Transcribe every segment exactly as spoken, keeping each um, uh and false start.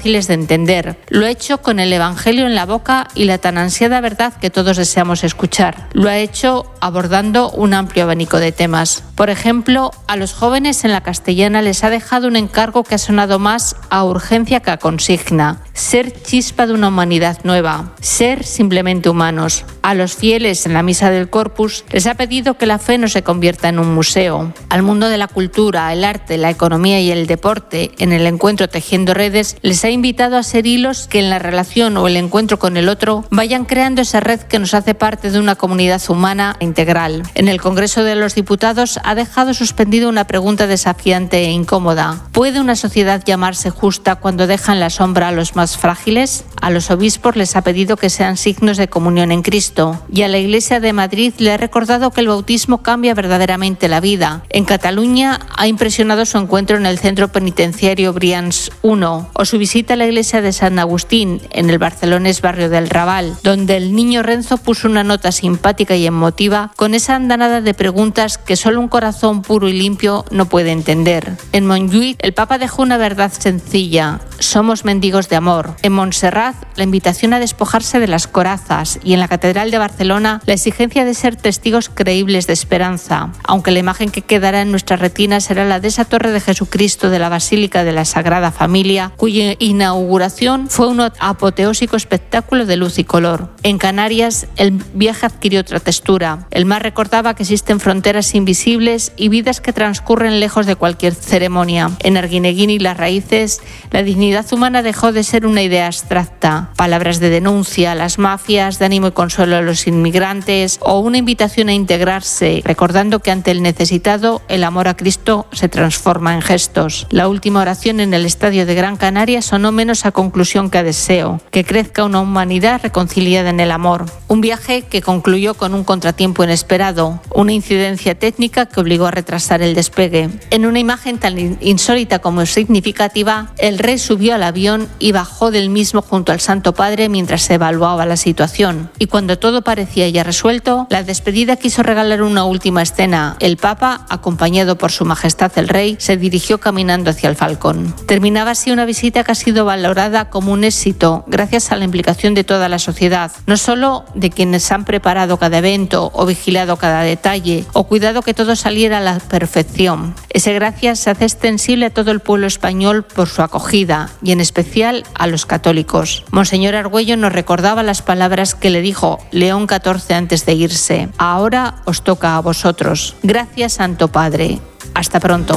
fáciles de entender. Lo ha hecho con el Evangelio en la boca y la tan ansiada verdad que todos deseamos escuchar. Lo ha hecho abordando un amplio abanico de temas. Por ejemplo, a los jóvenes en la Castellana les ha dejado un encargo que ha sonado más a urgencia que a consigna: ser chispa de una humanidad nueva, ser simplemente humanos. A los fieles en la Misa del Corpus les ha pedido que la fe no se convierta en un museo. Al mundo de la cultura, el arte, la economía y el deporte, en el encuentro Tejiendo Redes, les ha invitado a ser hilos que en la relación o el encuentro con el otro vayan creando esa red que nos hace parte de una comunidad humana integral. En el Congreso de los Diputados ha dejado suspendida una pregunta desafiante e incómoda: ¿puede una sociedad llamarse justa cuando deja en la sombra a los más frágiles? A los obispos les ha pedido que sean signos de comunión en Cristo, y a la Iglesia de Madrid le ha recordado que el bautismo cambia verdaderamente la vida. En Cataluña ha impresionado su encuentro en el centro penitenciario Brians uno o su visita a la iglesia de San Agustín en el barcelonés barrio del Raval, donde el niño Renzo puso una nota simpática y emotiva con esa andanada de preguntas que solo un corazón puro y limpio no puede entender. En Montjuïc el Papa dejó una verdad sencilla: somos mendigos de amor. En Montserrat la invitación a despojarse de las corazas, y en la Catedral de Barcelona la exigencia de ser testigos creíbles de esperanza, aunque la imagen que quedará en nuestra retina será la de esa torre de Jesucristo de la Basílica de la Sagrada Familia, cuya inauguración fue un apoteósico espectáculo de luz y color. En Canarias el viaje adquirió otra textura. El mar recordaba que existen fronteras invisibles y vidas que transcurren lejos de cualquier ceremonia. En Arguineguín las raíces, la dignidad humana dejó de ser una idea abstracta. Palabras de denuncia a las mafias, de ánimo y consuelo a los inmigrantes, o una invitación a integrarse, recordando que ante el necesitado el amor a Cristo se transforma en gestos. La última oración en el estadio de Gran Canaria sonó menos a conclusión que a deseo: que crezca una humanidad reconciliada en el amor. Un viaje que concluyó con un contratiempo inesperado, una incidencia técnica que obligó a retrasar el despegue. En una imagen tan insólita como significativa, el rey subió al avión y bajó del mismo junto al Santo Padre mientras se evaluaba la situación. Y cuando todo parecía ya resuelto, la despedida quiso regalar una última escena. El Papa, acompañado por Su Majestad el Rey, se dirigió caminando hacia el Falcón. Terminaba así una visita que ha sido valorada como un éxito gracias a la implicación de toda la sociedad, no solo de quienes han preparado cada evento o vigilado cada detalle o cuidado que todo saliera a la perfección. Ese gracias se hace extensible a todo el pueblo español por su acogida, y en especial a los católicos. Monseñor Argüello nos recordaba las palabras que le dijo León catorce antes de irse: ahora os toca a vosotros. Gracias, Santo Padre. Hasta pronto.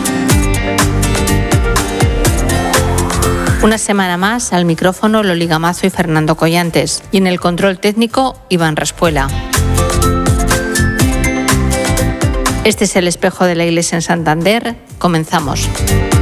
Una semana más, al micrófono Loli Gamazo y Fernando Collantes, y en el control técnico Iván Raspuela. Este es el espejo de la Iglesia en Santander. Comenzamos.